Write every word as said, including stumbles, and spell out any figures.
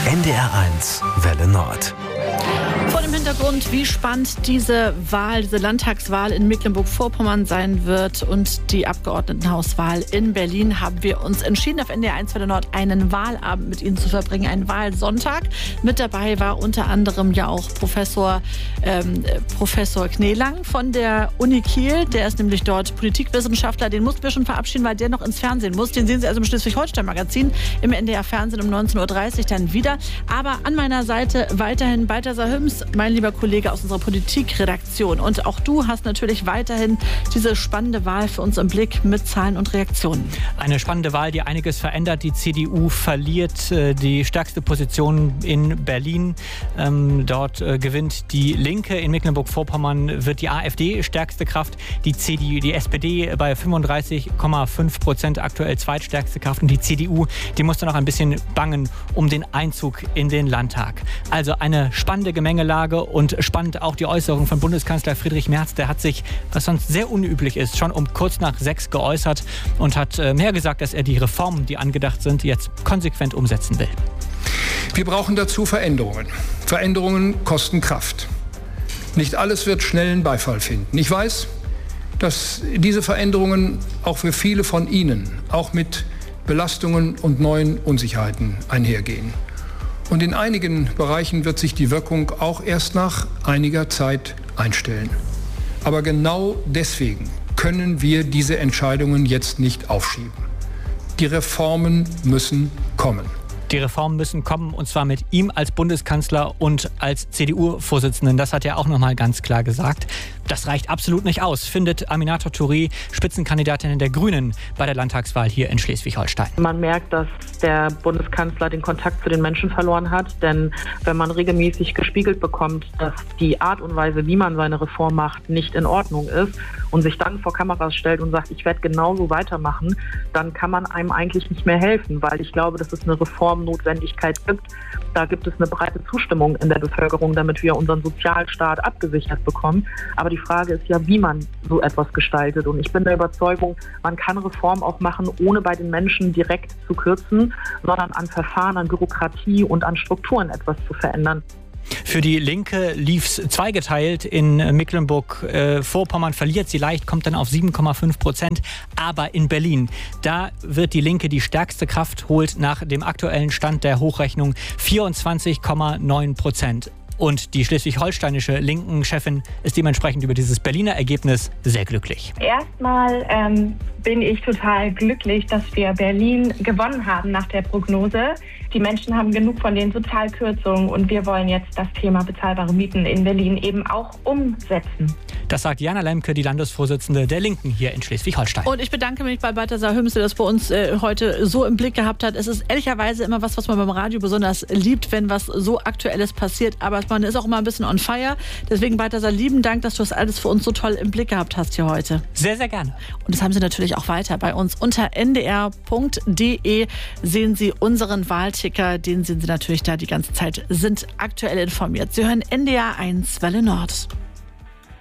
N D R eins Welle Nord. Vor dem Hintergrund, wie spannend diese Wahl, diese Landtagswahl in Mecklenburg-Vorpommern sein wird und die Abgeordnetenhauswahl in Berlin, haben wir uns entschieden, auf N D R eins Welle Nord einen Wahlabend mit Ihnen zu verbringen, einen Wahlsonntag. Mit dabei war unter anderem ja auch Professor, ähm, Professor Kneelang von der Uni Kiel. Der ist nämlich dort Politikwissenschaftler. Den mussten wir schon verabschieden, weil der noch ins Fernsehen muss. Den sehen Sie also im Schleswig-Holstein-Magazin im N D R-Fernsehen um neunzehn Uhr dreißig dann wieder. Aber an meiner Seite weiterhin Balthasar Hüms, mein lieber Kollege aus unserer Politikredaktion. Und auch du hast natürlich weiterhin diese spannende Wahl für uns im Blick mit Zahlen und Reaktionen. Eine spannende Wahl, die einiges verändert. Die C D U verliert äh, die stärkste Position in Berlin. Ähm, dort äh, gewinnt die Linke. In Mecklenburg-Vorpommern wird die AfD stärkste Kraft. Die C D U, die S P D bei fünfunddreißig Komma fünf Prozent aktuell zweitstärkste Kraft. Und die C D U, die musste noch ein bisschen bangen um den Einzug in den Landtag. Also eine spannende Gemengelage und spannend auch die Äußerung von Bundeskanzler Friedrich Merz. Der hat sich, was sonst sehr unüblich ist, schon um kurz nach sechs geäußert und hat äh, mehr gesagt, dass er die Reformen, die angedacht sind, jetzt konsequent umsetzen will. Wir brauchen dazu Veränderungen. Veränderungen kosten Kraft. Nicht alles wird schnellen Beifall finden. Ich weiß, dass diese Veränderungen auch für viele von Ihnen, auch mit Belastungen und neuen Unsicherheiten einhergehen. Und in einigen Bereichen wird sich die Wirkung auch erst nach einiger Zeit einstellen. Aber genau deswegen können wir diese Entscheidungen jetzt nicht aufschieben. Die Reformen müssen kommen. Die Reformen müssen kommen, und zwar mit ihm als Bundeskanzler und als C D U-Vorsitzenden. Das hat er auch noch mal ganz klar gesagt. Das reicht absolut nicht aus, findet Aminata Touré, Spitzenkandidatin der Grünen bei der Landtagswahl hier in Schleswig-Holstein. Man merkt, dass der Bundeskanzler den Kontakt zu den Menschen verloren hat. Denn wenn man regelmäßig gespiegelt bekommt, dass die Art und Weise, wie man seine Reform macht, nicht in Ordnung ist und sich dann vor Kameras stellt und sagt, ich werde genauso weitermachen, dann kann man einem eigentlich nicht mehr helfen. Weil ich glaube, dass es eine Reformnotwendigkeit gibt. Da gibt es eine breite Zustimmung in der Bevölkerung, damit wir unseren Sozialstaat abgesichert bekommen. Aber die Frage ist ja, wie man so etwas gestaltet. Und ich bin der Überzeugung, man kann Reformen auch machen, ohne bei den Menschen direkt zu kürzen, sondern an Verfahren, an Bürokratie und an Strukturen etwas zu verändern. Für die Linke lief es zweigeteilt. In Mecklenburg-Vorpommern verliert sie leicht, kommt dann auf sieben Komma fünf Prozent. Aber in Berlin, da wird die Linke die stärkste Kraft, holt nach dem aktuellen Stand der Hochrechnung vierundzwanzig Komma neun Prozent. Und die schleswig-holsteinische Linken-Chefin ist dementsprechend über dieses Berliner Ergebnis sehr glücklich. Erstmal ähm, bin ich total glücklich, dass wir Berlin gewonnen haben nach der Prognose. Die Menschen haben genug von den Sozialkürzungen und wir wollen jetzt das Thema bezahlbare Mieten in Berlin eben auch umsetzen. Das sagt Jana Lemke, die Landesvorsitzende der Linken hier in Schleswig-Holstein. Und ich bedanke mich bei Balthasar Hüms, der das bei uns äh, heute so im Blick gehabt hat. Es ist ehrlicherweise immer was, was man beim Radio besonders liebt, wenn was so Aktuelles passiert. Aber man ist auch immer ein bisschen on fire. Deswegen, Balthasar, lieben Dank, dass du das alles für uns so toll im Blick gehabt hast hier heute. Sehr, sehr gerne. Und das haben Sie natürlich auch weiter bei uns. Unter n d r punkt d e sehen Sie unseren Wahlticker. Den sehen Sie natürlich da die ganze Zeit, sind aktuell informiert. Sie hören N D R eins Welle Nord.